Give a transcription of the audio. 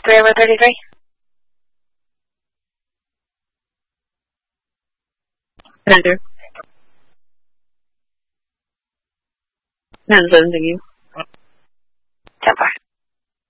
3 over 33. Commander. 10-7 to you. 10-4.